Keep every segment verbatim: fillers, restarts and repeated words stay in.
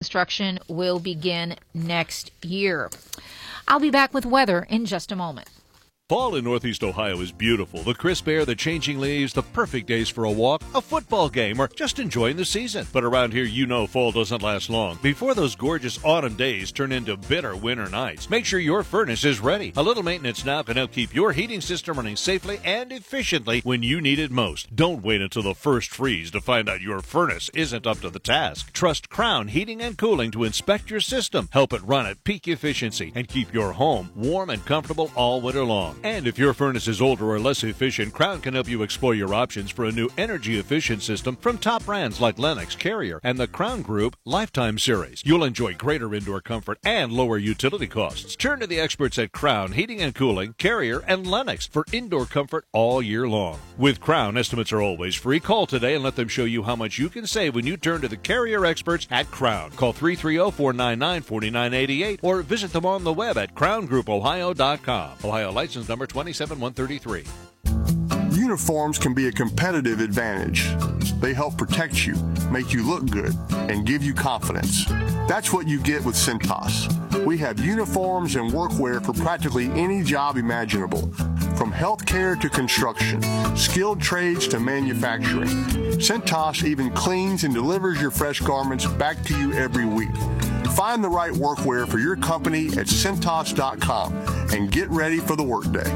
construction will begin next year. I'll be back with weather in just a moment. Fall in Northeast Ohio is beautiful. The crisp air, the changing leaves, the perfect days for a walk, a football game, or just enjoying the season. But around here, you know fall doesn't last long. Before those gorgeous autumn days turn into bitter winter nights, make sure your furnace is ready. A little maintenance now can help keep your heating system running safely and efficiently when you need it most. Don't wait until the first freeze to find out your furnace isn't up to the task. Trust Crown Heating and Cooling to inspect your system, help it run at peak efficiency, and keep your home warm and comfortable all winter long. And if your furnace is older or less efficient, Crown can help you explore your options for a new energy-efficient system from top brands like Lennox, Carrier, and the Crown Group Lifetime Series. You'll enjoy greater indoor comfort and lower utility costs. Turn to the experts at Crown Heating and Cooling, Carrier, and Lennox for indoor comfort all year long. With Crown, estimates are always free. Call today and let them show you how much you can save when you turn to the Carrier experts at Crown. Call three three zero, four nine nine, four nine eight eight or visit them on the web at crown group ohio dot com. Ohio license number twenty-seven one thirty-three. Uniforms can be a competitive advantage. They help protect you, make you look good, and give you confidence. That's what you get with Cintas. We have uniforms and workwear for practically any job imaginable, from healthcare to construction, skilled trades to manufacturing. Cintas even cleans and delivers your fresh garments back to you every week. Find the right workwear for your company at Cintas dot com and get ready for the workday.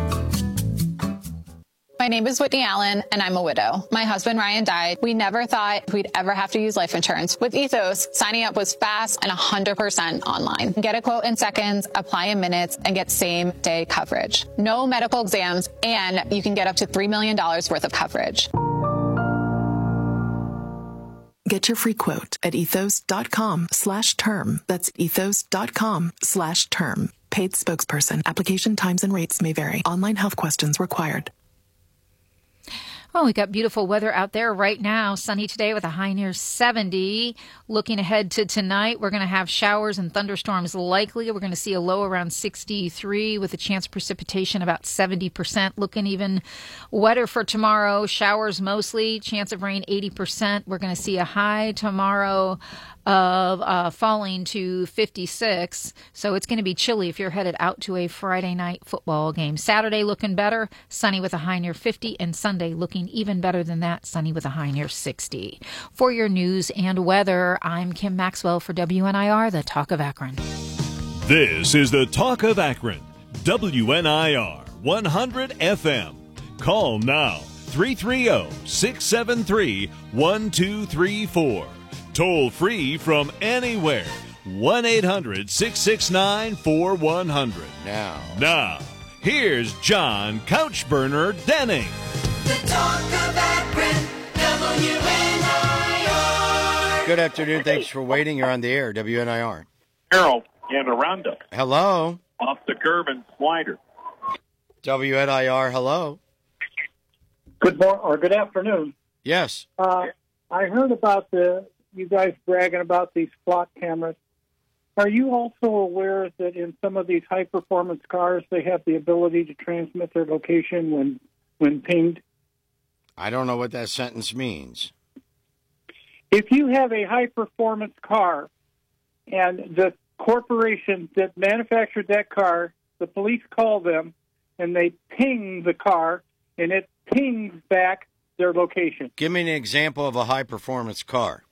My name is Whitney Allen, and I'm a widow. My husband, Ryan, died. We never thought we'd ever have to use life insurance. With Ethos, signing up was fast and one hundred percent online. Get a quote in seconds, apply in minutes, and get same-day coverage. No medical exams, and you can get up to three million dollars worth of coverage. Get your free quote at ethos.com slash term. That's ethos.com slash term. Paid spokesperson. Application times and rates may vary. Online health questions required. Well, we got beautiful weather out there right now. Sunny today with a high near seventy. Looking ahead to tonight, we're going to have showers and thunderstorms likely. We're going to see a low around sixty-three with a chance of precipitation about seventy percent. Looking even wetter for tomorrow. Showers mostly, chance of rain eighty percent. We're going to see a high tomorrow of uh, falling to fifty-six. So it's going to be chilly if you're headed out to a Friday night football game. Saturday looking better, sunny with a high near fifty, and Sunday looking even better than that, sunny with a high near sixty. For your news and weather, I'm Kim Maxwell for W N I R, the Talk of Akron. This is the Talk of Akron, W N I R one hundred F M. Call now, three three zero, six seven three, one two three four. Toll free from anywhere, one eight hundred, six six nine, four one zero zero. Now. Now, here's John Couchburner Denning. The Talk of Akron, W N I R. Good afternoon. Thanks for waiting. You're on the air, W N I R. Harold and Aranda. Hello. Off the curb and slider. W N I R, hello. Good morning or good afternoon. Yes. Uh, I heard about the you guys bragging about these flock cameras. Are you also aware that in some of these high-performance cars, they have the ability to transmit their location when when pinged? I don't know what that sentence means. If you have a high-performance car and the corporation that manufactured that car, the police call them and they ping the car and it pings back their location. Give me an example of a high-performance car.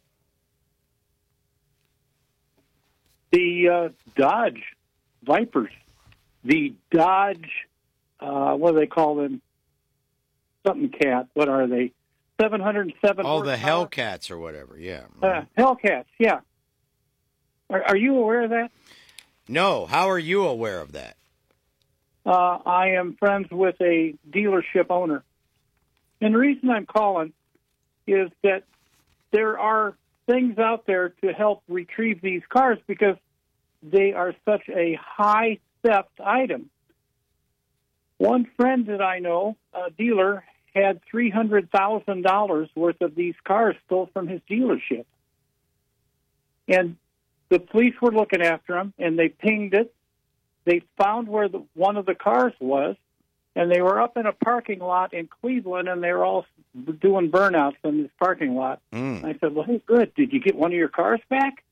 The uh, Dodge Vipers, the Dodge, uh, what do they call them? Something Cat. What are they? seven hundred seven. Oh, the Hellcats or whatever, yeah. Uh, Hellcats, yeah. Are, are you aware of that? No. How are you aware of that? Uh, I am friends with a dealership owner. And the reason I'm calling is that there are things out there to help retrieve these cars because they are such a high theft item. One friend that I know, a dealer, had three hundred thousand dollars worth of these cars stole from his dealership. And the police were looking after him, and they pinged it. They found where the, one of the cars was, and they were up in a parking lot in Cleveland, and they were all doing burnouts in this parking lot. Mm. I said, well, hey, good. Did you get one of your cars back?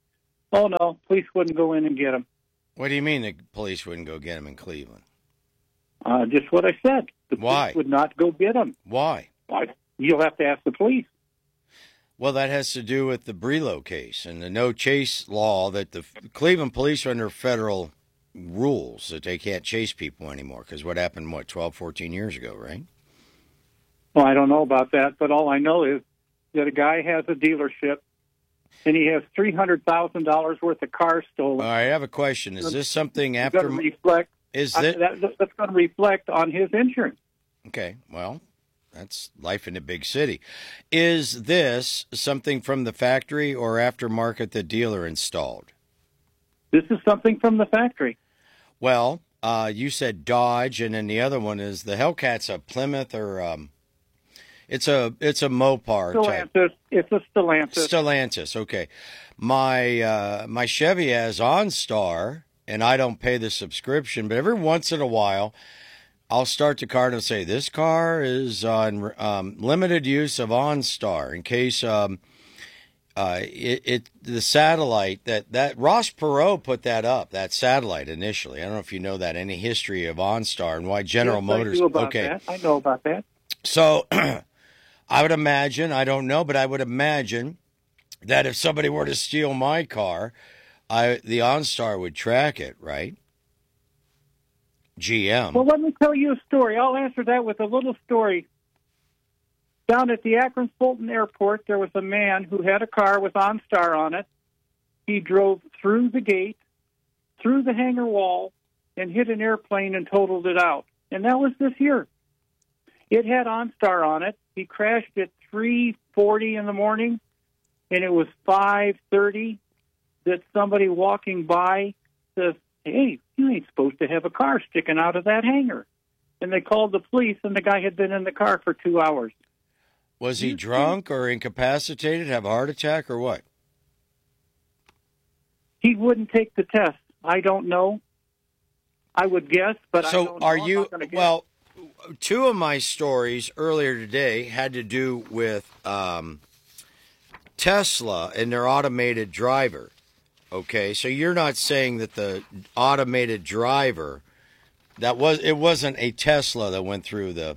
Oh, no, police wouldn't go in and get him. What do you mean the police wouldn't go get him in Cleveland? Uh, just what I said. The Why? police would not go get him. Why? Why? You'll have to ask the police. Well, that has to do with the Brelo case and the no chase law that the Cleveland police are under federal rules that they can't chase people anymore because what happened, what, twelve, fourteen years ago, right? Well, I don't know about that, but all I know is that a guy has a dealership and he has three hundred thousand dollars worth of cars stolen. All right, I have a question. Is this something It's after... going to reflect, Is uh, that... that, that's going to reflect on his insurance. Okay, well, that's life in a big city. Is this something from the factory or aftermarket the dealer installed? This is something from the factory. Well, uh, you said Dodge, and then the other one is the Hellcat's a Plymouth or um, it's a it's a Mopar type. Stellantis. It's a Stellantis. Stellantis. Okay, my uh, my Chevy has OnStar, and I don't pay the subscription, but every once in a while, I'll start the car and I'll say this car is on um, limited use of OnStar in case. Um, Uh, it, it the satellite that, that Ross Perot put that up, that satellite initially. I don't know if you know that, any history of OnStar and why General Yes, Motors. I, do about okay, that. I know about that. So I would imagine, I don't know, but I would imagine that if somebody were to steal my car, I the OnStar would track it, right? G M. Well, let me tell you a story. I'll answer that with a little story. Down at the Akron Fulton Airport, there was a man who had a car with OnStar on it. He drove through the gate, through the hangar wall, and hit an airplane and totaled it out. And that was this year. It had OnStar on it. He crashed at three forty in the morning, and it was five thirty that somebody walking by says, hey, you ain't supposed to have a car sticking out of that hangar. And they called the police, and the guy had been in the car for two hours. Was he drunk or incapacitated, have a heart attack, or what? He wouldn't take the test. I don't know. I would guess, but I so don't know. are I'm you? not gonna guess. Well, two of my stories earlier today had to do with um, Tesla and their automated driver. Okay, so you're not saying that the automated driver that was it wasn't a Tesla that went through the.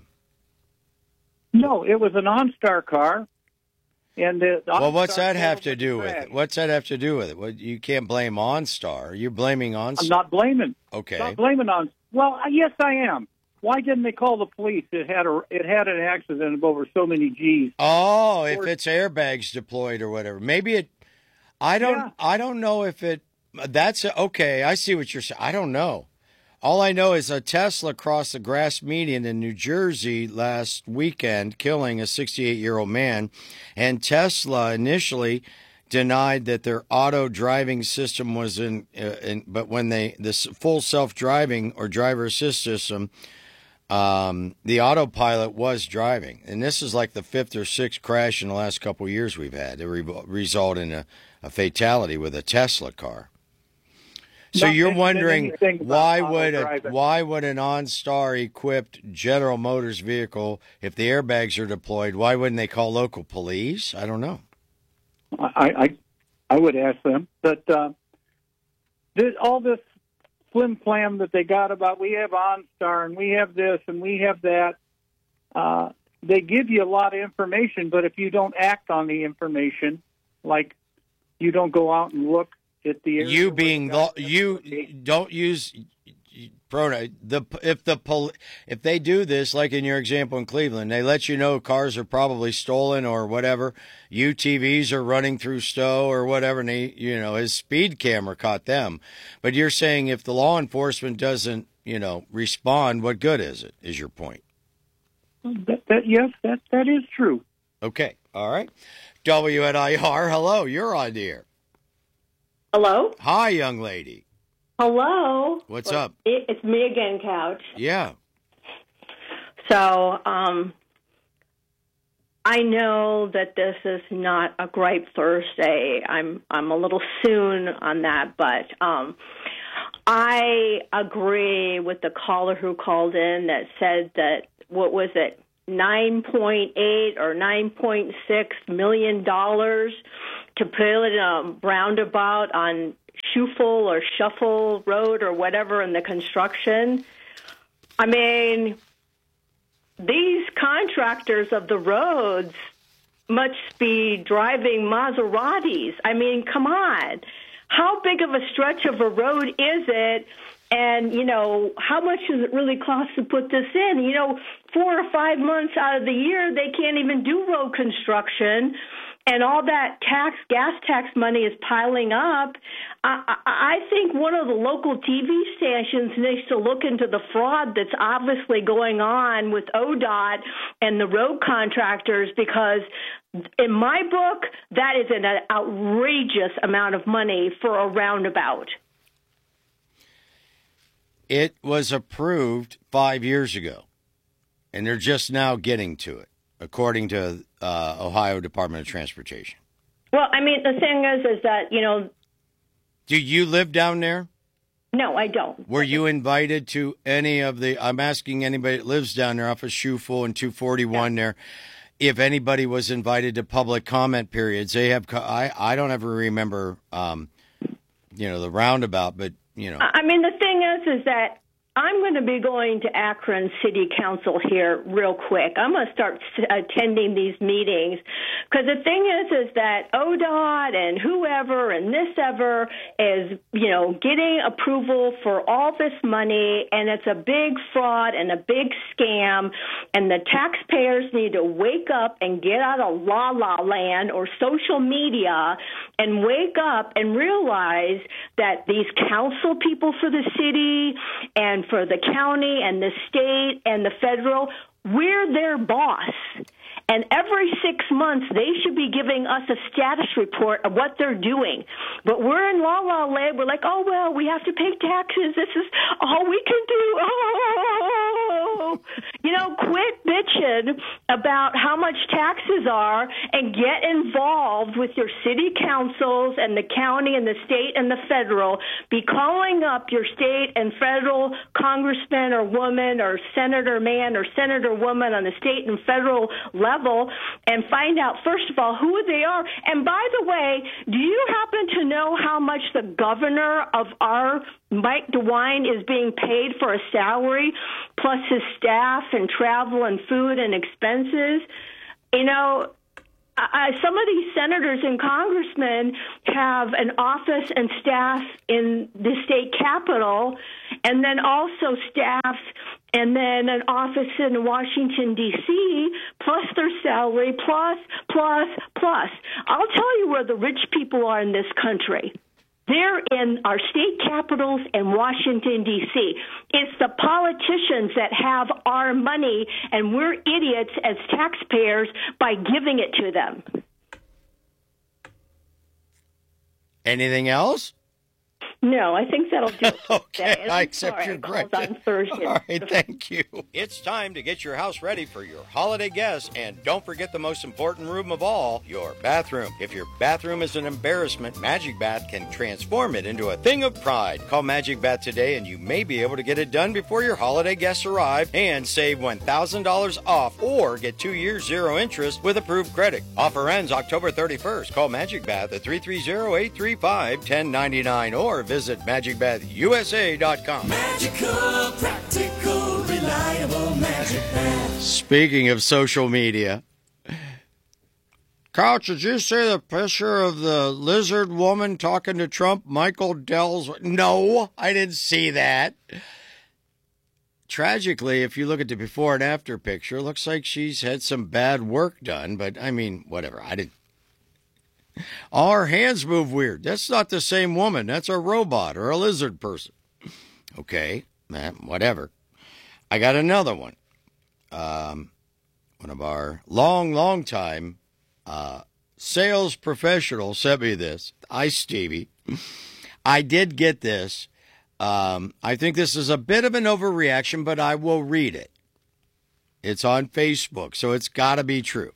No, it was an OnStar car. And the, the well, what's OnStar that have to was do with crashed. it? What's that have to do with it? Well, you can't blame OnStar. You're blaming OnStar. I'm not blaming. Okay. Not blaming on. Well, yes, I am. Why didn't they call the police? It had a it had an accident of over so many G's. Oh, if it's airbags deployed or whatever, maybe it. I don't. Yeah. I don't know if it. That's okay. I see what you're saying. I don't know. All I know is a Tesla crossed the grass median in New Jersey last weekend, killing a sixty-eight-year-old man. And Tesla initially denied that their auto driving system was in, uh, in but when they this full self-driving or driver assist system, um, the autopilot was driving. And this is like the fifth or sixth crash in the last couple of years we've had. It re- result in a, a fatality with a Tesla car. So Not you're mentioning wondering anything about why auto would a, driving. why would an OnStar equipped General Motors vehicle, if the airbags are deployed, why wouldn't they call local police? I don't know. I I, I would ask them. But uh, this, all this flim flam that they got about we have OnStar and we have this and we have that, uh, they give you a lot of information, but if you don't act on the information, like you don't go out and look at the area You where being the guy- the, you don't use pronoun the if the pol- if they do this like in your example in Cleveland, they let you know cars are probably stolen or whatever. U T Vs are running through Stowe or whatever, and he, you know, his speed camera caught them. But you're saying if the law enforcement doesn't, you know, respond, what good is it? Is your point? That, that, yes, that that is true. Okay, all right. W N I R, hello, you're on the air. Hello? Hi, young lady. Hello? What's up? It, it's me again, Couch. Yeah. So, um, I know that this is not a Gripe Thursday. I'm I'm a little soon on that, but um, I agree with the caller who called in that said that, what was it, nine point eight or nine point six million dollars to put in a roundabout on Shuffle or Shuffle Road or whatever in the construction. I mean, these contractors of the roads must be driving Maseratis. I mean, come on. How big of a stretch of a road is it? And, you know, how much does it really cost to put this in? You know, four or five months out of the year, they can't even do road construction. And all that tax, gas tax money is piling up. I, I, I think one of the local T V stations needs to look into the fraud that's obviously going on with O D O T and the road contractors, because in my book, that is an outrageous amount of money for a roundabout. It was approved five years ago, and they're just now getting to it, according to uh, Ohio Department of Transportation. Well, I mean, the thing is, is that, you know... Do you live down there? No, I don't. Were you invited to any of the... I'm asking anybody that lives down there off of Shuffle and two forty-one yeah. there, if anybody was invited to public comment periods. They have... I, I don't ever remember, um, you know, the roundabout, but, you know... I mean, the thing is, is that I'm going to be going to Akron City Council here real quick. I'm going to start attending these meetings, because the thing is, is that O D O T and whoever and this ever is, you know, getting approval for all this money, and it's a big fraud and a big scam, and the taxpayers need to wake up and get out of la la land or social media and wake up and realize that these council people for the city and for the county and the state and the federal, we're their boss. And every six months, they should be giving us a status report of what they're doing. But we're in la la land. We're like, oh, well, we have to pay taxes. This is all we can do. Oh, you know, quit bitching about how much taxes are and get involved with your city councils and the county and the state and the federal. Be calling up your state and federal congressman or woman or senator man or senator woman on the state and federal level and find out, first of all, who they are. And by the way, do you happen to know how much the governor of our Mike DeWine is being paid for a salary, plus his staff and travel and food and expenses? You know, I, some of these senators and congressmen have an office and staff in the state capitol, and then also staff and then an office in Washington, D C, plus their salary, plus, plus, plus. I'll tell you where the rich people are in this country. They're in our state capitals and Washington, D C. It's the politicians that have our money, and we're idiots as taxpayers by giving it to them. Anything else? No, I think that'll do it. Okay, I accept sorry, your I called correction. on Thursday. All right, thank you. It's time to get your house ready for your holiday guests, and don't forget the most important room of all, your bathroom. If your bathroom is an embarrassment, Magic Bath can transform it into a thing of pride. Call Magic Bath today, and you may be able to get it done before your holiday guests arrive and save one thousand dollars off or get two years zero interest with approved credit. Offer ends October thirty-first. Call Magic Bath at three three zero, eight three five, one zero nine nine or visit magic bath u s a dot com. Magical, practical, reliable Magic Bath. Speaking of social media, Couch, did you see the picture of the lizard woman talking to Trump? Michael Dell's. No, I didn't see that. Tragically, if you look at the before and after picture, it looks like she's had some bad work done, but I mean, whatever. I didn't. All her hands move weird. That's not the same woman. That's a robot or a lizard person. Okay, man, whatever. I got another one. Um, one of our long, long time uh, sales professionals sent me this. Hi, Stevie. I did get this. Um, I think this is a bit of an overreaction, but I will read it. It's on Facebook, so it's got to be true.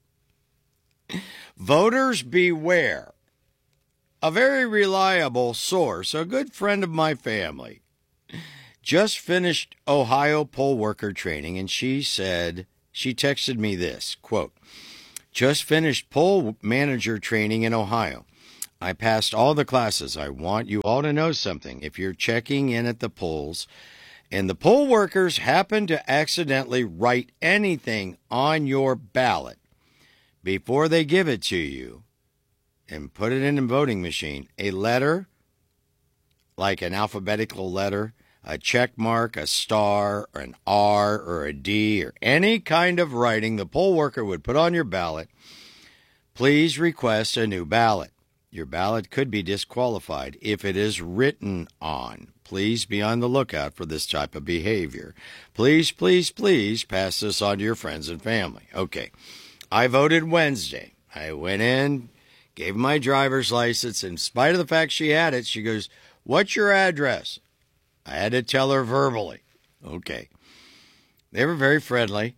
Voters beware. A very reliable source, a good friend of my family, just finished Ohio poll worker training, and she said She texted me this, quote, just finished poll manager training in Ohio. I passed all the classes. I want you all to know something. If you're checking in at the polls and the poll workers happen to accidentally write anything on your ballot before they give it to you and put it in a voting machine, a letter, like an alphabetical letter, a check mark, a star, or an R, or a D, or any kind of writing the poll worker would put on your ballot, please request a new ballot. Your ballot could be disqualified if it is written on. Please be on the lookout for this type of behavior. Please, please, please pass this on to your friends and family. Okay, I voted Wednesday. I went in, gave my driver's license. In spite of the fact she had it, she goes, what's your address? I had to tell her verbally. Okay. They were very friendly.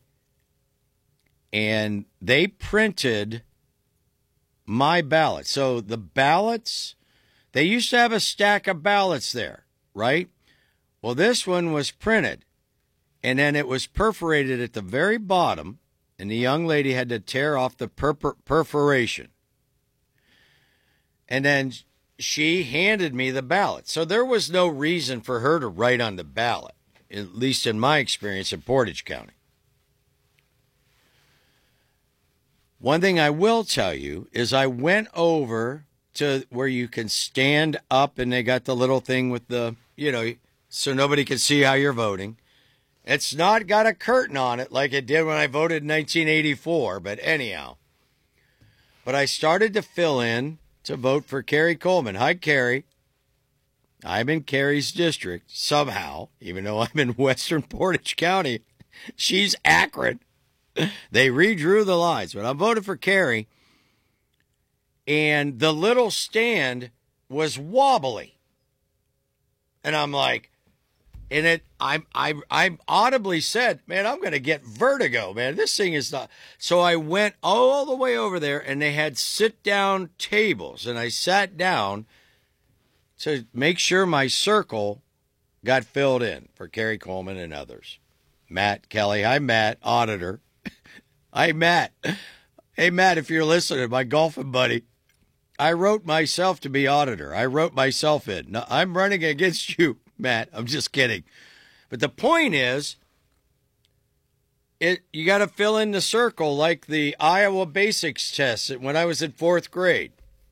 And they printed my ballot. So the ballots, they used to have a stack of ballots there, right? Well, this one was printed. And then it was perforated at the very bottom. And the young lady had to tear off the per- perforation. And then she handed me the ballot. So there was no reason for her to write on the ballot, at least in my experience in Portage County. One thing I will tell you is I went over to where you can stand up and they got the little thing with the, you know, so nobody can see how you're voting. It's not got a curtain on it like it did when I voted in nineteen eighty-four, but anyhow. But I started to fill in to vote for Carrie Coleman. Hi, Carrie. I'm in Carrie's district somehow, even though I'm in Western Portage County. She's Akron. They redrew the lines, but I'm voting for Carrie. And the little stand was wobbly. And I'm like, and it, I, I, I audibly said, man, I'm going to get vertigo, man. This thing is not. So I went all the way over there and they had sit down tables and I sat down to make sure my circle got filled in for Carrie Coleman and others. Matt Kelly. Hi, Matt, auditor. Hi, Matt. Hey, Matt, if you're listening, my golfing buddy, I wrote myself to be auditor. I wrote myself in. No, I'm running against you, Matt. I'm just kidding. But the point is, it you got to fill in the circle like the Iowa Basics test when I was in fourth grade.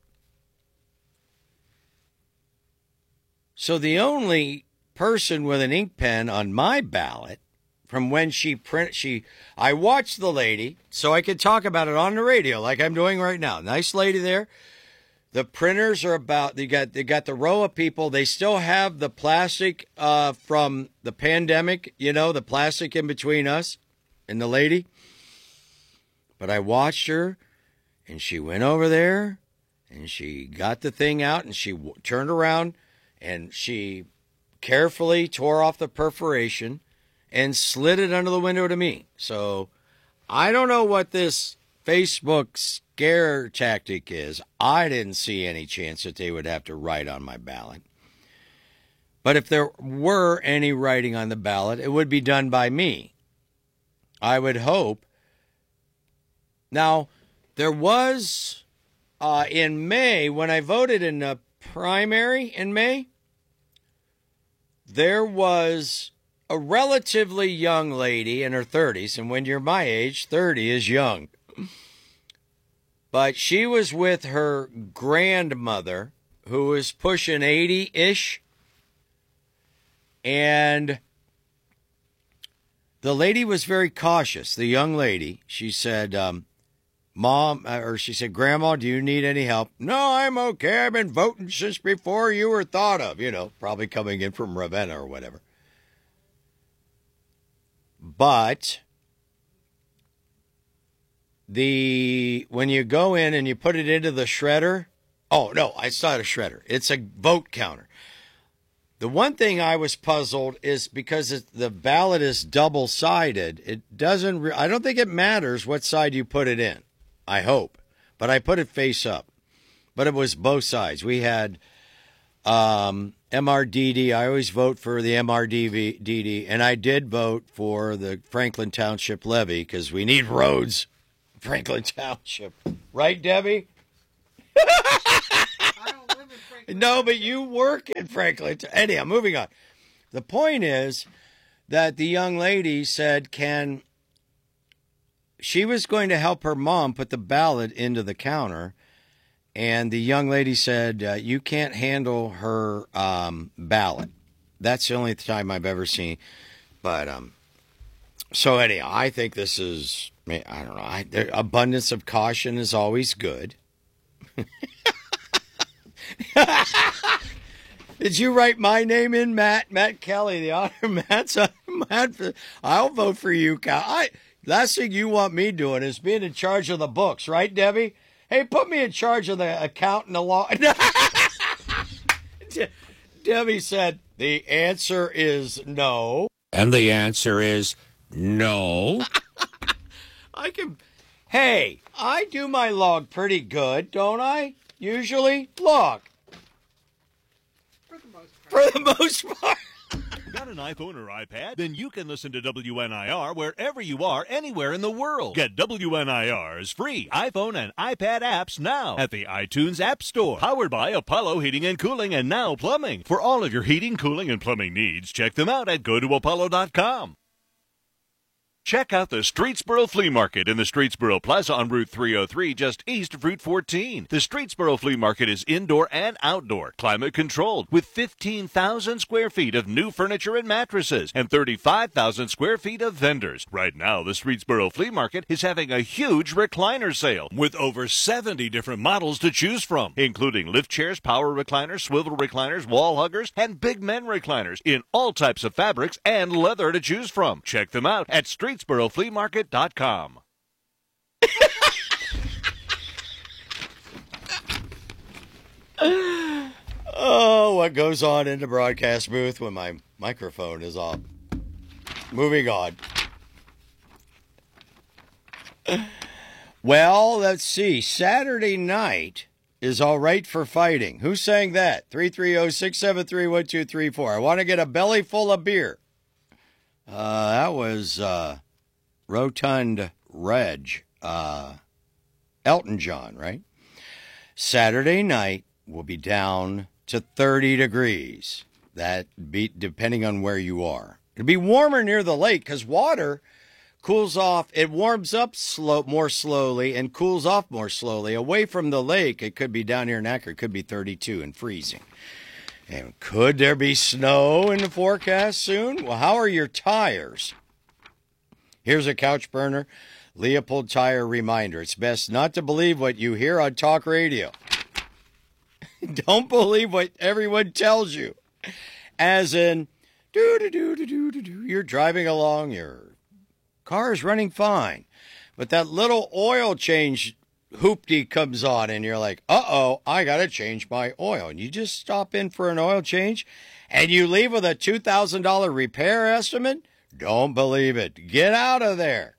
So the only person with an ink pen on my ballot from when she print, she, I watched the lady so I could talk about it on the radio like I'm doing right now. Nice lady there. The printers are about, they got they got the row of people. They still have the plastic uh, from the pandemic, you know, the plastic in between us and the lady. But I watched her, and she went over there, and she got the thing out, and she w- turned around, and she carefully tore off the perforation and slid it under the window to me. So I don't know what this Facebook scare tactic is. I didn't see any chance that they would have to write on my ballot. But if there were any writing on the ballot, it would be done by me. I would hope. Now, there was, uh, in May, when I voted in the primary in May, there was a relatively young lady in her thirties, and when you're my age, thirty is young. But she was with her grandmother, who was pushing eighty-ish. And the lady was very cautious. The young lady, she said, um, Mom, or she said, Grandma, do you need any help? No, I'm okay. I've been voting since before you were thought of. You know, probably coming in from Ravenna or whatever. But the when you go in and you put it into the shredder, oh, no, it's not a shredder. It's a vote counter. The one thing I was puzzled is because it, the ballot is double-sided, it doesn't, re- I don't think it matters what side you put it in. I hope. But I put it face up. But it was both sides. We had Um, M R D D, I always vote for the M R D D, and I did vote for the Franklin Township levy because we need roads. Franklin Township. Right, Debbie? I don't live in Franklin. No, but you work in Franklin. Anyhow, moving on. The point is that the young lady said, can she was going to help her mom put the ballot into the counter, and the young lady said, uh, you can't handle her um, ballot. That's the only time I've ever seen. But um, so anyhow, I think this is, I don't know, I, there, abundance of caution is always good. Did you write my name in, Matt? Matt Kelly, the author. Matt's Matt. I'll vote for you, Cal. I last thing you want me doing is being in charge of the books, right, Debbie? Hey, put me in charge of the account and the law. De- Debbie said the answer is no, and the answer is no. I can. Hey, I do my log pretty good, don't I? Usually, log. For the most part. Got an iPhone or iPad? Then you can listen to W N I R wherever you are, anywhere in the world. Get W N I R's free iPhone and iPad apps now at the iTunes App Store. Powered by Apollo Heating and Cooling and Now Plumbing. For all of your heating, cooling, and plumbing needs, check them out at go to apollo dot com. Check out the Streetsboro Flea Market in the Streetsboro Plaza on Route three oh three, just east of Route fourteen. The Streetsboro Flea Market is indoor and outdoor, climate controlled, with fifteen thousand square feet of new furniture and mattresses, and thirty-five thousand square feet of vendors. Right now, the Streetsboro Flea Market is having a huge recliner sale, with over seventy different models to choose from, including lift chairs, power recliners, swivel recliners, wall huggers, and big men recliners, in all types of fabrics and leather to choose from. Check them out at Street Streetsboro Flea Market dot com. Oh, what goes on in the broadcast booth when my microphone is off? Moving on. Well, let's see. Saturday night is all right for fighting. Who sang that? three three zero, six seven three, one two three four. I want to get a belly full of beer. Uh, that was uh, Rotund Reg, uh, Elton John, right? Saturday night will be down to thirty degrees. That be depending on where you are. It'll be warmer near the lake because water cools off. It warms up slow, more slowly and cools off more slowly. Away from the lake, it could be down here in Akron, it could be thirty-two and freezing. And could there be snow in the forecast soon? Well, how are your tires? Here's a couch burner. Leopold Tire reminder. It's best not to believe what you hear on talk radio. Don't believe what everyone tells you. As in, do-do-do-do-do-do-do. You're driving along, your car is running fine. But that little oil change hoopty comes on and you're like, uh-oh, I got to change my oil. And you just stop in for an oil change and you leave with a two thousand dollars repair estimate? Don't believe it. Get out of there.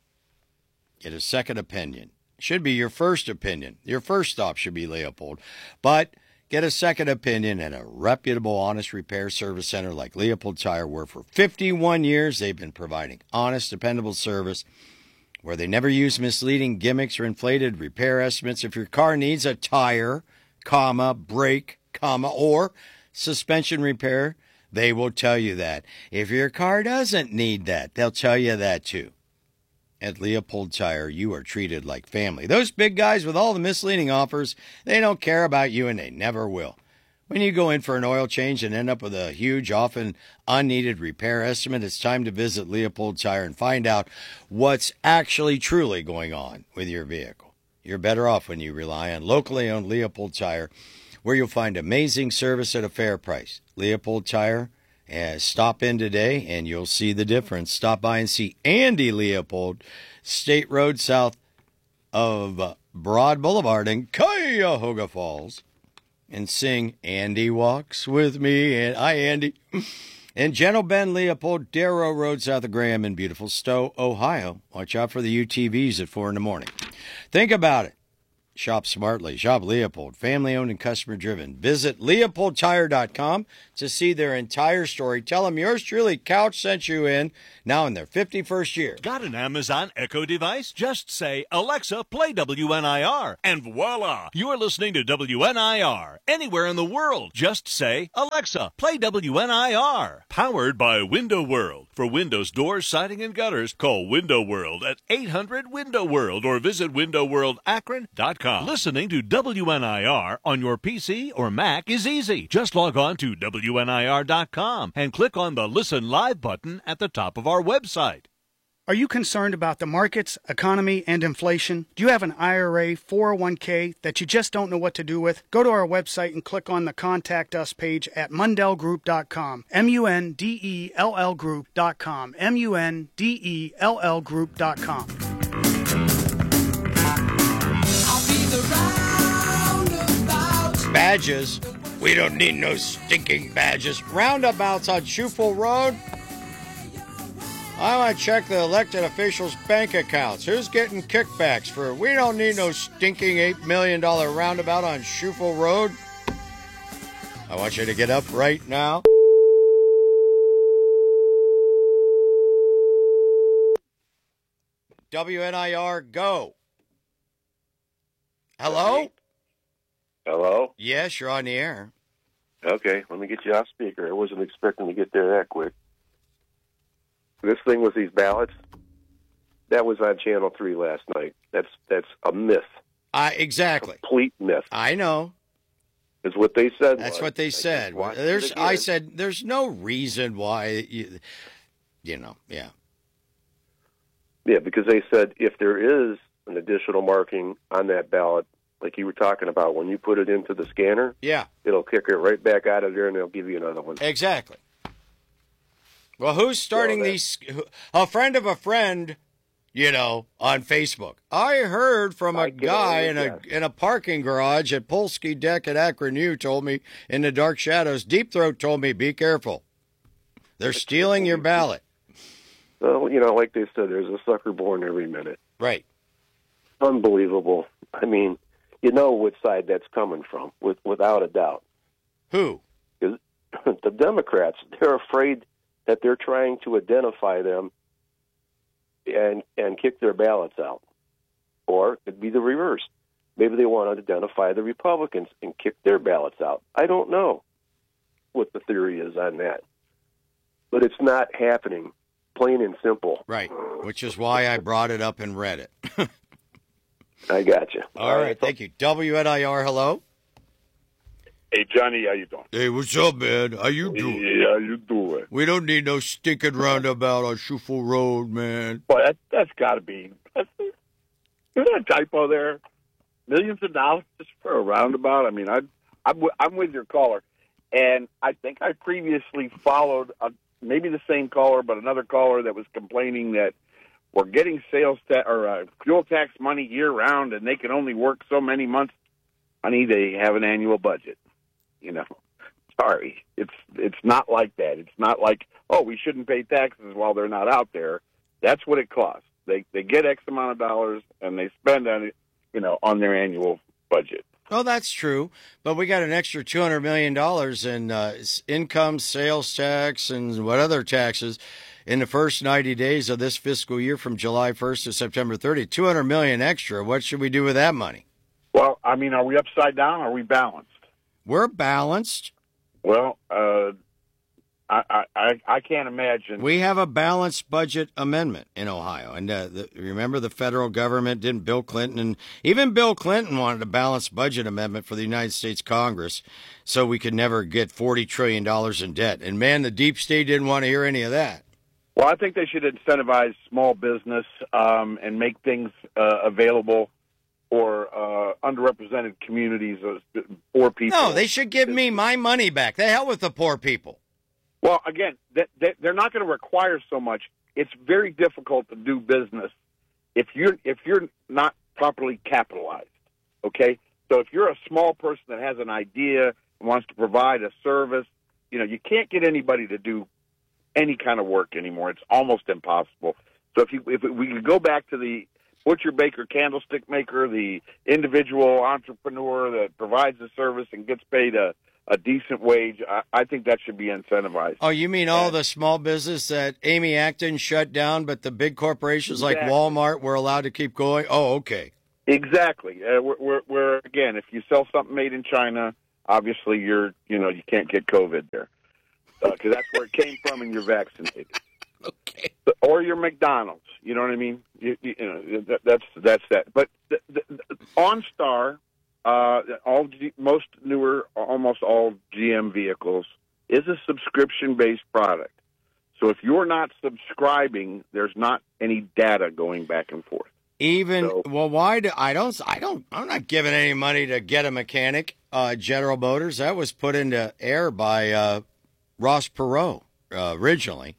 Get a second opinion. Should be your first opinion. Your first stop should be Leopold. But get a second opinion at a reputable, honest repair service center like Leopold Tire, where for fifty-one years they've been providing honest, dependable service, where they never use misleading gimmicks or inflated repair estimates. If your car needs a tire, comma, brake, comma, or suspension repair, they will tell you that. If your car doesn't need that, they'll tell you that too. At Leopold Tire, you are treated like family. Those big guys with all the misleading offers, they don't care about you and they never will. When you go in for an oil change and end up with a huge, often unneeded repair estimate, it's time to visit Leopold Tire and find out what's actually truly going on with your vehicle. You're better off when you rely on locally owned Leopold Tire, where you'll find amazing service at a fair price. Leopold Tire, uh, stop in today and you'll see the difference. Stop by and see Andy Leopold, State Road south of uh, Broad Boulevard in Cuyahoga Falls. And sing Andy Walks With Me. And hi, Andy. And Gentle Ben Leopold, Darrow Road, south of Graham in beautiful Stowe, Ohio. Watch out for the U T Vs at four in the morning. Think about it. Shop smartly. Shop Leopold. Family owned and customer driven. Visit leopold tire dot com to see their entire story. Tell them yours truly, Couch, sent you in, now in their fifty-first year. Got an Amazon Echo device? Just say, Alexa, play W N I R, and voila, you're listening to W N I R. Anywhere in the world, just say, Alexa, play W N I R. Powered by Window World. For windows, doors, siding, and gutters, call Window World at eight hundred window world or visit window world akron dot com. Listening to W N I R on your P C or Mac is easy. Just log on to W N I R dot com and click on the Listen Live button at the top of our website. Are you concerned about the markets, economy, and inflation? Do you have an I R A, four oh one k that you just don't know what to do with? Go to our website and click on the Contact Us page at mundell group dot com. M U N D E L L group dot com. M U N D E L L group dot com. Badges. We don't need no stinking badges. Roundabouts on Schufel Road. I want to check the elected officials' bank accounts. Who's getting kickbacks for? We don't need no stinking eight million dollars roundabout on Schufel Road. I want you to get up right now. W N I R, go. Hello? Hello? Yes, you're on the air. Okay, let me get you off speaker. I wasn't expecting to get there that quick. This thing with these ballots, that was on Channel three last night. That's that's a myth. Uh, exactly. Complete myth. I know. Is what they said. That's was. what they I said. There's, I said, there's no reason why, you, you know, yeah. Yeah, because they said if there is an additional marking on that ballot, like you were talking about, when you put it into the scanner, yeah, it'll kick it right back out of there and they'll give you another one. Exactly. Well, who's starting So that- these? A friend of a friend, you know, on Facebook. I heard from a I can guy only in a guess. in a parking garage at Polsky Deck at Akron U told me in the dark shadows. Deep Throat told me, be careful. They're stealing your ballot. Well, you know, like they said, there's a sucker born every minute. Right. Unbelievable. I mean, you know which side that's coming from, with, without a doubt. Who? 'Cause the Democrats, they're afraid that they're trying to identify them and and kick their ballots out. Or it could be the reverse. Maybe they want to identify the Republicans and kick their ballots out. I don't know what the theory is on that. But it's not happening, plain and simple. Right. Which is why I brought it up and read it. I got you. All right. Thank you. W N I R, hello. Hey, Johnny, how you doing? Hey, what's up, man? How you doing? Yeah, how you doing? We don't need no stinking roundabout on Schufel Road, man. Well, that, that's got to be... That's, is there a typo there? Millions of dollars just for a roundabout? I mean, I, I'm, w- I'm with your caller. And I think I previously followed a, maybe the same caller, but another caller that was complaining that we're getting sales ta- or uh, fuel tax money year-round, and they can only work so many months. Honey, they have an annual budget. You know, sorry, it's it's not like that. It's not like, oh, we shouldn't pay taxes while they're not out there. That's what it costs. They they get X amount of dollars and they spend on it, you know, on their annual budget. Well, that's true, but we got an extra two hundred million dollars in uh, s- income, sales tax, and what other taxes in the first ninety days of this fiscal year from July first to September thirtieth. two hundred million dollars extra. What should we do with that money? Well, I mean, are we upside down? Or are we balanced? We're balanced. Well, uh, I, I I can't imagine. We have a balanced budget amendment in Ohio. And uh, the, remember, the federal government didn't, Bill Clinton, and even Bill Clinton wanted a balanced budget amendment for the United States Congress so we could never get forty trillion dollars in debt. And, man, the deep state didn't want to hear any of that. Well, I think they should incentivize small business um, and make things uh, available for uh, underrepresented communities, uh, poor people. No, they should give me my money back. The hell with the poor people. Well, again, they, they, they're not going to require so much. It's very difficult to do business if you're if you're not properly capitalized. Okay, so if you're a small person that has an idea and wants to provide a service, you know, you can't get anybody to do any kind of work anymore. It's almost impossible. So if you if we could go back to the butcher, baker, candlestick maker, the individual entrepreneur that provides the service and gets paid a, a decent wage, I, I think that should be incentivized. Oh, you mean all the small business that Amy Acton shut down, but the big corporations Exactly. like Walmart were allowed to keep going? Oh, okay. Exactly. Uh, we're, we're, we're, again, if you sell something made in China, obviously you're, you know, you can't get COVID there because uh, that's where it came from, and you're vaccinated. Okay. Or your McDonald's. You know what I mean? You, you, you know, that, that's that's that. But the, the, the OnStar, uh, all G, most newer, almost all G M vehicles is a subscription-based product. So if you're not subscribing, there's not any data going back and forth. Even So- well, why do I don't I don't I'm not giving any money to get a mechanic. Uh, General Motors, that was put into air by uh, Ross Perot uh, originally.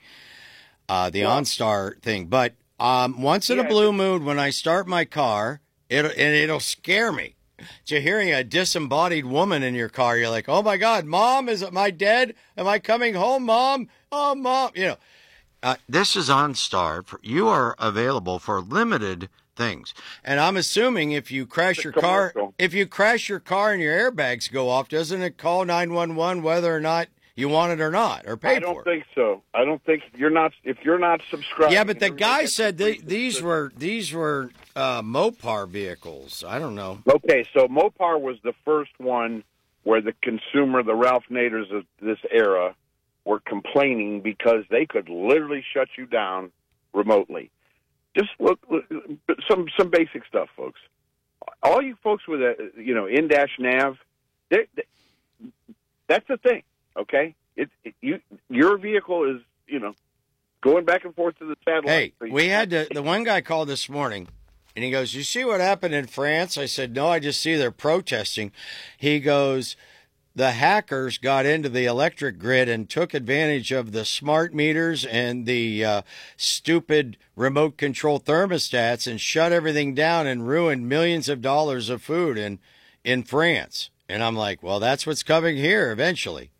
Uh, the OnStar thing, but um, once in a Yeah. blue moon, when I start my car, it and it'll scare me. To hearing a disembodied woman in your car, you're like, "Oh my God, Mom, is am I dead? Am I coming home, Mom? Oh, Mom!" You know, uh, this is OnStar. For, you are available for limited things, and I'm assuming if you crash your car, commercial. if you crash your car and your airbags go off, doesn't it call nine one one whether or not you want it or not, or pay I don't for it? think so. I don't think you're not if you're not subscribed. Yeah, but the guy said th- these were these were uh, Mopar vehicles. I don't know. Okay, so Mopar was the first one where the consumer, the Ralph Naders of this era, were complaining because they could literally shut you down remotely. Just look, look some some basic stuff, folks. All you folks with a you know in-dash nav, they, they, that's the thing. Okay, it, it you your vehicle is you know going back and forth to the satellite. Hey, we had to. The one guy called this morning, and he goes, "You see what happened in France?" I said, "No, I just see they're protesting." He goes, "The hackers got into the electric grid and took advantage of the smart meters and the uh, stupid remote control thermostats and shut everything down and ruined millions of dollars of food in in France." And I'm like, "Well, that's what's coming here eventually."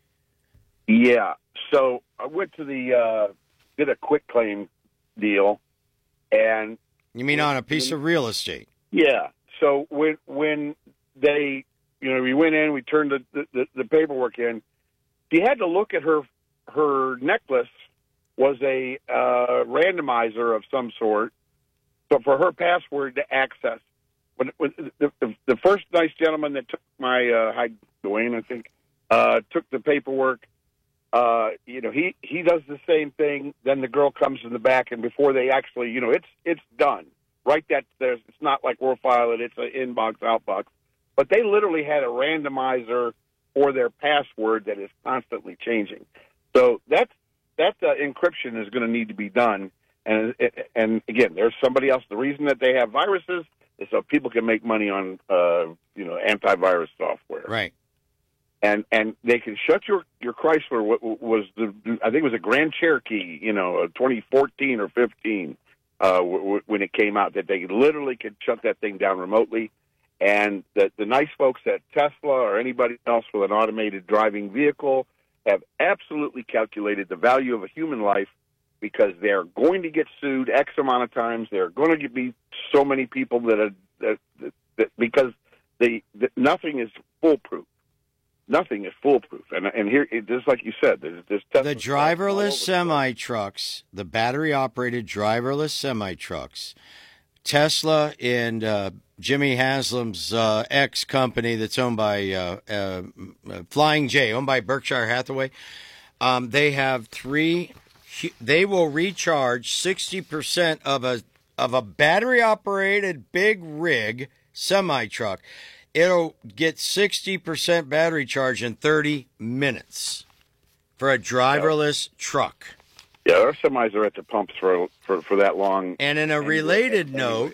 Yeah. So I went to the uh, did a quick claim deal, and You mean on a piece of real estate? yeah. So when when they you know we went in, we turned the the, the paperwork in. She had to look at her her necklace was a uh, randomizer of some sort, so for her password to access. When, when the, the the first nice gentleman that took my uh, hi Dwayne, I think, uh, took the paperwork. Uh, you know, he, he does the same thing. Then the girl comes in the back, and before they actually, you know, it's it's done. Right, that there's it's not like we'll file it. It's an inbox, outbox. But they literally had a randomizer for their password that is constantly changing. So that's that uh, encryption is going to need to be done. And and again, there's somebody else. The reason that they have viruses is so people can make money on uh, you know antivirus software. Right. And and they can shut your your Chrysler. What was the I think it was a Grand Cherokee, you know, twenty fourteen or fifteen uh, w- w- when it came out, that they literally could shut that thing down remotely. And the the nice folks at Tesla or anybody else with an automated driving vehicle have absolutely calculated the value of a human life, because they're going to get sued X amount of times. There are going to be so many people that are that, that, that because the, the nothing is foolproof. Nothing is foolproof, and and here, it, just like you said, there's, there's The driverless semi trucks, the battery operated driverless semi trucks, Tesla and uh, Jimmy Haslam's uh, ex company that's owned by uh, uh, Flying J, owned by Berkshire Hathaway. Um, they have three. They will recharge sixty percent of a of a battery operated big rig semi truck. It'll get sixty percent battery charge in thirty minutes for a driverless truck. Yeah, our semis are at the pumps for for, for that long. And in a related note,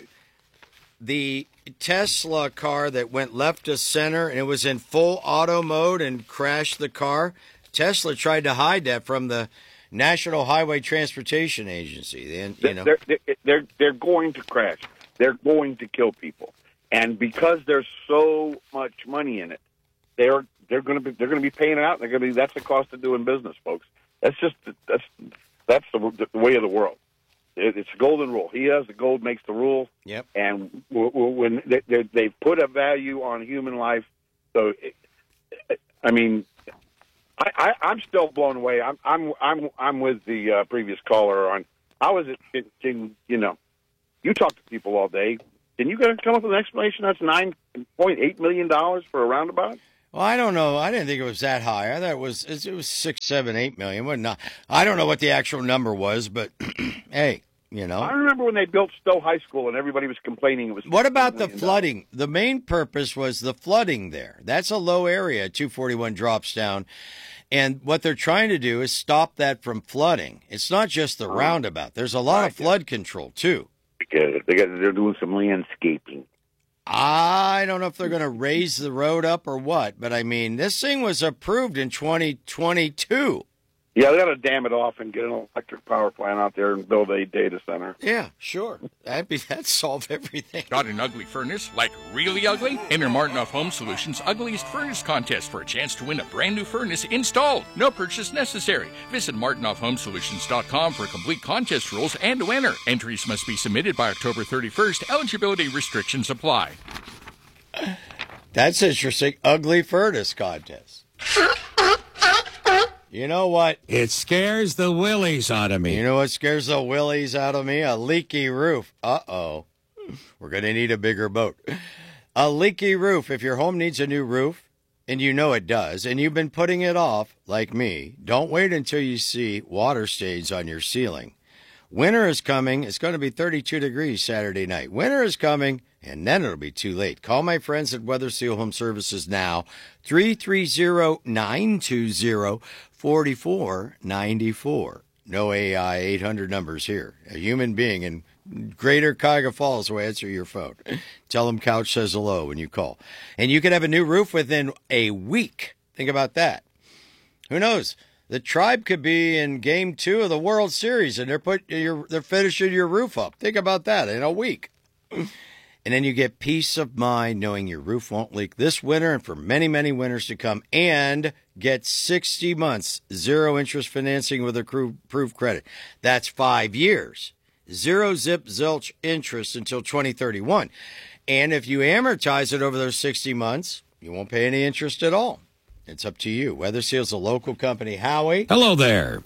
the Tesla car that went left to center and it was in full auto mode and crashed the car, Tesla tried to hide that from the National Highway Transportation Agency. And, you know, they're, they're they're they're going to crash. They're going to kill people. And because there's so much money in it, they're they're going to be they're going to be paying it out. They're going to be that's the cost of doing business, folks. That's just that's that's the, the way of the world. It, it's a golden rule. He has the gold makes the rule. Yep. And w- w- when they, they, they put a value on human life, so it, I mean, I, I, I'm still blown away. I'm I'm I'm I'm with the uh, previous caller on. How is it? Can, can you know? You talk to people all day. Can you guys come up with an explanation? That's nine point eight million dollars for a roundabout. Well, I don't know. I didn't think it was that high. I thought it was it was six, seven, eight million. What not? I don't know what the actual number was, but hey, you know. I remember when they built Stowe High School and everybody was complaining it was. What about the flooding? The main purpose was the flooding there. That's a low area. two forty-one drops down. And what they're trying to do is stop that from flooding. It's not just the roundabout. There's a lot of flood control, too. Because they got, they're doing some landscaping. I don't know if they're going to raise the road up or what, but I mean, this thing was approved in twenty twenty-two. Yeah, they got to dam it off and get an electric power plant out there and build a data center. Yeah, sure. That'd be that'd solve everything. Got an ugly furnace? Like really ugly? Enter Martinoff Home Solutions' Ugliest Furnace Contest for a chance to win a brand new furnace installed. No purchase necessary. Visit Martinoff Home Solutions dot com for complete contest rules and to enter. Entries must be submitted by October thirty-first. Eligibility restrictions apply. That's interesting. Ugly furnace contest. You know what? It scares the willies out of me. You know what scares the willies out of me? A leaky roof. Uh-oh. We're going to need a bigger boat. A leaky roof. If your home needs a new roof, and you know it does, and you've been putting it off, like me, don't wait until you see water stains on your ceiling. Winter is coming. It's going to be thirty-two degrees Saturday night. Winter is coming, and then it'll be too late. Call my friends at Weather Seal Home Services now, three three zero, nine two zero, four four nine four. No A I eight hundred numbers here. A human being in Greater Cuyahoga Falls will answer your phone. Tell them Couch says hello when you call. And you can have a new roof within a week. Think about that. Who knows? The Tribe could be in game two of the World Series, and they're put your they're finishing your roof up. Think about that in a week. And then you get peace of mind knowing your roof won't leak this winter and for many, many winters to come. And get sixty months, zero interest financing with approved credit. That's five years. Zero zip zilch interest until twenty thirty-one. And if you amortize it over those sixty months, you won't pay any interest at all. It's up to you. Weather Seal's a local company. Howie. Hello there.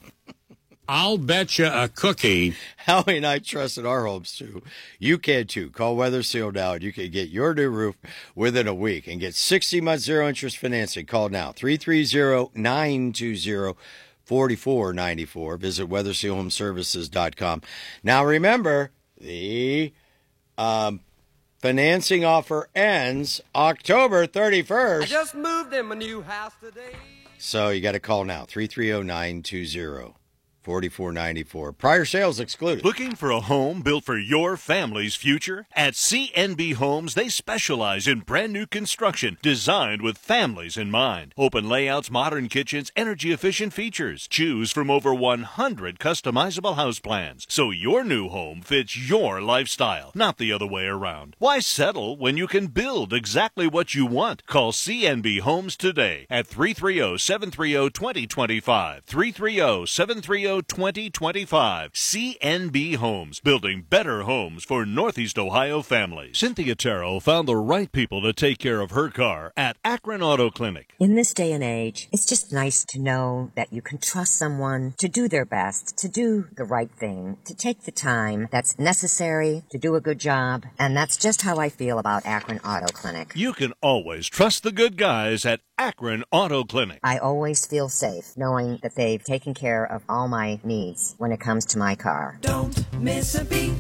I'll bet you a cookie. Howie and I trust in our homes, too. You can, too. Call Weather Seal now, and you can get your new roof within a week and get sixty months zero interest financing. Call now, three three zero, nine two zero, four four nine four. Visit weather seal home services dot com. Now, remember, the um, financing offer ends October thirty-first. I just moved in my new house today. So you got to call now, three three zero, nine two zero, four four nine four. Prior sales excluded. Looking for a home built for your family's future? At C N B Homes, they specialize in brand new construction designed with families in mind. Open layouts, modern kitchens, energy-efficient features. Choose from over one hundred customizable house plans, so your new home fits your lifestyle, not the other way around. Why settle when you can build exactly what you want? Call C N B Homes today at three three zero, seven three zero, two zero two five. three three zero, seven three zero, two zero two five. C N B Homes, building better homes for Northeast Ohio families. Cynthia Terrell found the right people to take care of her car at Akron Auto Clinic. In this day and age, it's just nice to know that you can trust someone to do their best, to do the right thing, to take the time that's necessary to do a good job. And that's just how I feel about Akron Auto Clinic. You can always trust the good guys at Akron Auto Clinic. I always feel safe knowing that they've taken care of all my needs when it comes to my car. Don't miss a beat.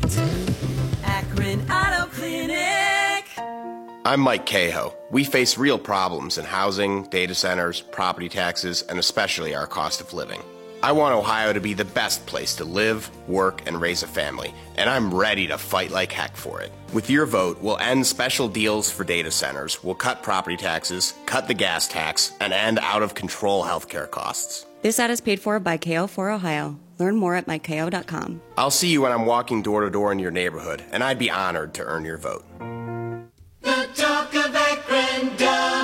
Akron Auto Clinic. I'm Mike Cahoe. We face real problems in housing, data centers, property taxes, and especially our cost of living. I want Ohio to be the best place to live, work, and raise a family, and I'm ready to fight like heck for it. With your vote, we'll end special deals for data centers, we'll cut property taxes, cut the gas tax, and end out-of-control healthcare costs. This ad is paid for by K O for Ohio. Learn more at my k o dot com. I'll see you when I'm walking door to door in your neighborhood, and I'd be honored to earn your vote. The talk of Akron,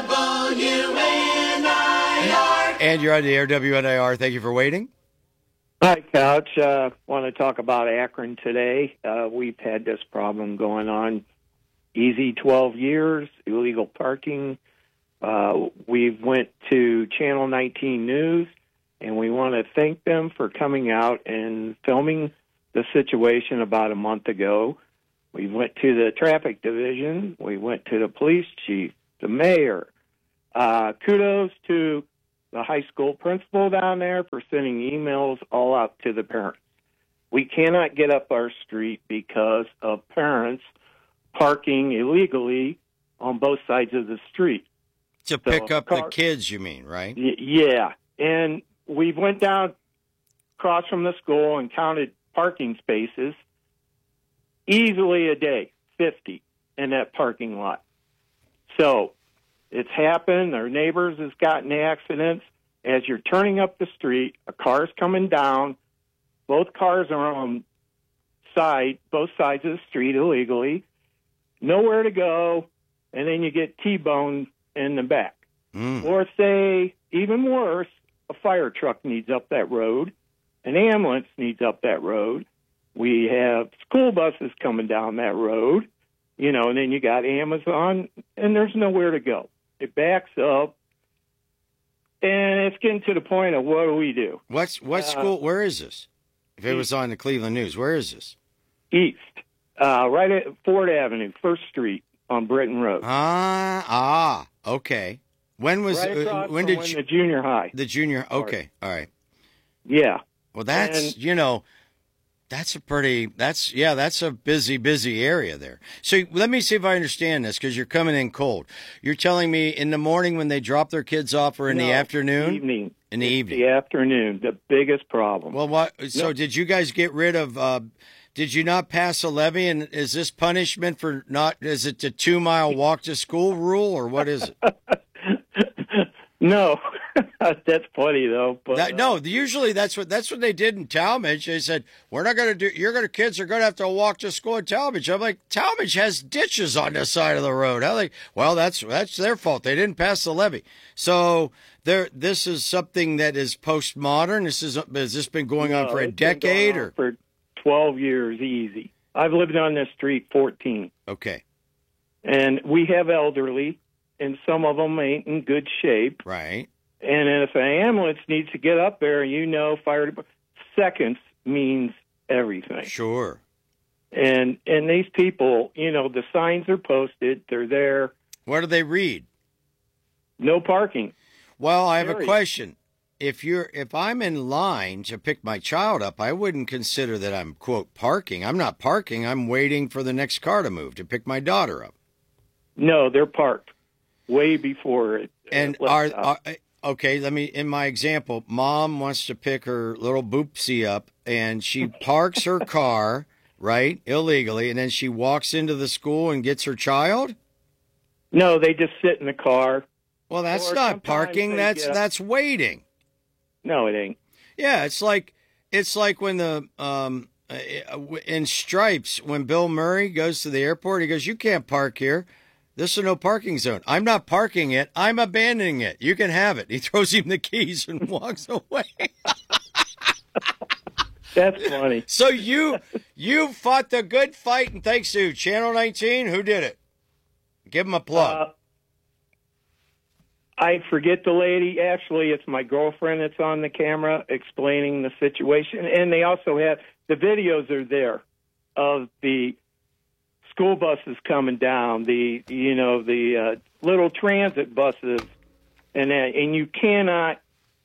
W N I R. And you're on the air, W N I R. Thank you for waiting. Hi, Couch. Uh, want to talk about Akron today. Uh, we've had this problem going on easy twelve years, illegal parking. Uh, we went to Channel nineteen News, and we want to thank them for coming out and filming the situation about a month ago. We went to the traffic division. We went to the police chief, the mayor. Uh, kudos to the high school principal down there for sending emails all out to the parents. We cannot get up our street because of parents parking illegally on both sides of the street. To So pick up car- the kids, you mean, right? Y- yeah, and we went down across from the school and counted parking spaces easily a day, fifty in that parking lot. So it's happened. Our neighbors has gotten accidents. As you're turning up the street, a car's coming down. Both cars are on side, both sides of the street illegally. Nowhere to go, and then you get T-boned in the back. Mm. Or say, even worse, a fire truck needs up that road. An ambulance needs up that road. We have school buses coming down that road. You know, and then you got Amazon, and there's nowhere to go. It backs up, and it's getting to the point of what do we do? What's what Uh, school? Where is this? If it was on the Cleveland News, where is this? East, uh, right at Ford Avenue, First Street on Britain Road. Ah, ah, okay. When was Right uh, across when from did when you, the junior high? the junior? Okay, all right. Yeah. Well, that's And- you know, that's a pretty. That's yeah, that's a busy, busy area there. So let me see if I understand this because you're coming in cold. You're telling me in the morning when they drop their kids off, or in the No, afternoon? Evening. In the It's evening. The afternoon, the biggest problem. Well, what? So No. did you guys get rid of? Uh, did you not pass a levy? And is this punishment for not? Is it the two mile walk to school rule, or what is it? No, that's funny though. But That, no, usually that's what that's what they did in Talmadge. They said we're not going to do. You're going to kids are going to have to walk to school in Talmadge. I'm like, Talmadge has ditches on the side of the road. I'm like, well, that's that's their fault. They didn't pass the levy. So there, this is something that is postmodern. This is has this been going on No, for a it's been going decade on or for twelve years, easy. I've lived on this street fourteen, okay, and we have elderly, and some of them ain't in good shape. right? And if an ambulance needs to get up there, you know, fire department, seconds means everything. Sure. And and these people, you know, the signs are posted. They're there. What do they read? No parking. Well, I have a Period. question. If you're if I'm in line to pick my child up, I wouldn't consider that I'm quote parking. I'm not parking. I'm waiting for the next car to move to pick my daughter up. No, they're parked way before it. And it lets are, out. are okay, let me in my example, mom wants to pick her little boopsie up and she parks her car, right, illegally, and then she walks into the school and gets her child? No, they just sit in the car. Well, that's Or not sometimes parking. they That's get- that's waiting. No, it ain't. Yeah, it's like it's like when the um uh, in Stripes when Bill Murray goes to the airport, he goes, "You can't park here. This is no parking zone. I'm not parking it. I'm abandoning it. You can have it." He throws him the keys and walks away. That's funny. So you you fought the good fight, and thanks to Channel nineteen, who did it? Give him a plug. Uh, I forget the lady. Actually, it's my girlfriend that's on the camera explaining the situation. And they also have the videos are there of the school buses coming down, the you know the uh, little transit buses, and that, and you cannot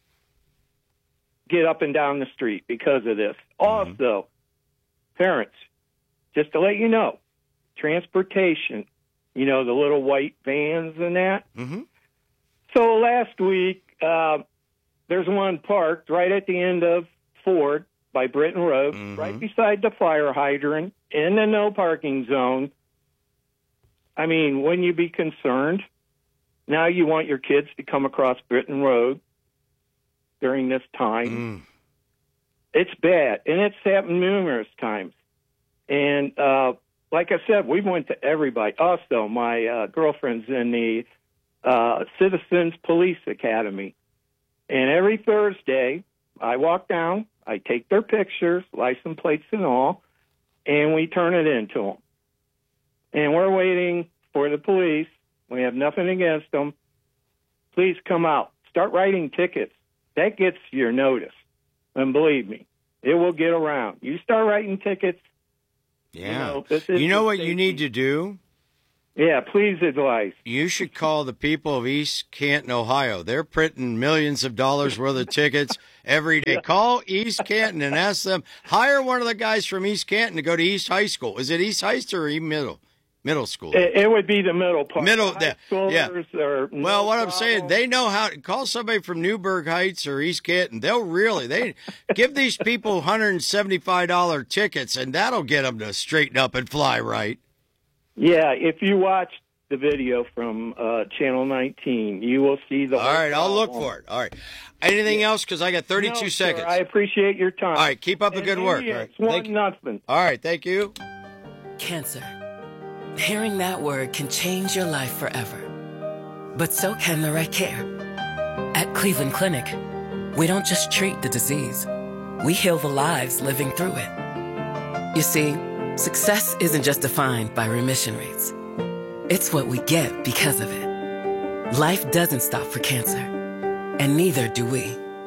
get up and down the street because of this. Also, parents, just to let you know, transportation, you know, the little white vans and that. Mm-hmm. So last week, uh, there's one parked right at the end of Ford by Britain Road, right beside the fire hydrant in the no parking zone. I mean, wouldn't you be concerned? Now you want your kids to come across Britain Road during this time. Mm. It's bad, and it's happened numerous times. And uh, like I said, we went to everybody. Also, my uh, girlfriend's in the uh, Citizens Police Academy. And every Thursday, I walk down, I take their pictures, license plates and all, and we turn it in to them. And we're waiting for the police. We have nothing against them. Please come out. Start writing tickets. That gets your notice. And believe me, it will get around. You start writing tickets. Yeah. You know, this is You know the what you safety. need to do? Yeah, please advise. You should call the people of East Canton, Ohio. They're printing millions of dollars worth of tickets every day. Call East Canton and ask them, hire one of the guys from East Canton to go to East High School. Is it East High School or East Middle? Middle school. It, it would be the middle part. Middle, High yeah. schoolers are no Well, what I'm problem. saying, they know how to call somebody from Newburgh Heights or East Canton. They'll really, they give these people one hundred seventy-five dollars tickets, and that'll get them to straighten up and fly right. Yeah, if you watch the video from uh, Channel nineteen, you will see the. All right, I'll look for it. All right. Anything else? Because I got thirty-two No, seconds. Sir, I appreciate your time. All right, keep up the And good work. All right. Indians want Thank you. nothing. All right, thank you. Cancer. Hearing that word can change your life forever. But so can the right care. At Cleveland Clinic, we don't just treat the disease, we heal the lives living through it. You see, success isn't just defined by remission rates. It's what we get because of it. Life doesn't stop for cancer, and neither do we.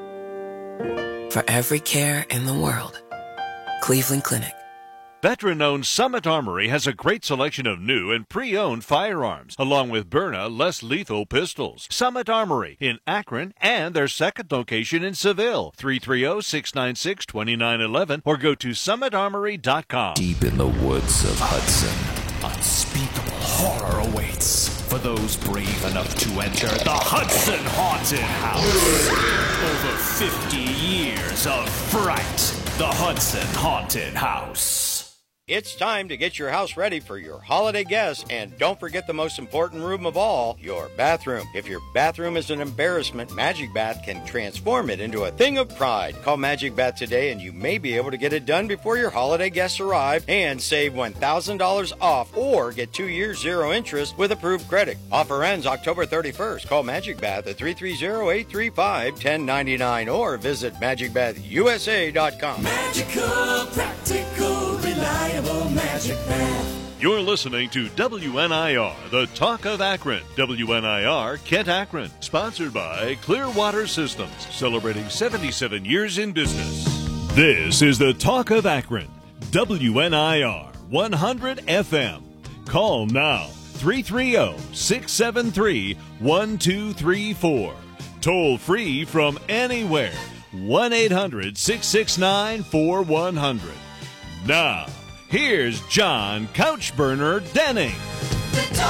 For every care in the world, Cleveland Clinic. Veteran-owned Summit Armory has a great selection of new and pre-owned firearms, along with Byrna less lethal pistols. Summit Armory in Akron and their second location in Seville, three three zero, six nine six, two nine one one, or go to summit armory dot com. Deep in the woods of Hudson, unspeakable horror awaits for those brave enough to enter the Hudson Haunted House. Over fifty years of fright. The Hudson Haunted House. It's time to get your house ready for your holiday guests, and don't forget the most important room of all, your bathroom. If your bathroom is an embarrassment, Magic Bath can transform it into a thing of pride. Call Magic Bath today and you may be able to get it done before your holiday guests arrive and save one thousand dollars off or get two years zero interest with approved credit. Offer ends October thirty-first. Call Magic Bath at three three zero, eight three five, one zero nine nine or visit magic bath u s a dot com. Magical, practical, reliable Magic Bath. You're listening to W N I R, the Talk of Akron. W N I R, Kent, Akron. Sponsored by Clearwater Systems, celebrating seventy-seven years in business. This is the Talk of Akron. W N I R, one hundred F M. Call now, three three zero, six seven three, one two three four. Toll free from anywhere, one eight hundred, six six nine, four one zero zero. Now, here's John Couchburner Denning.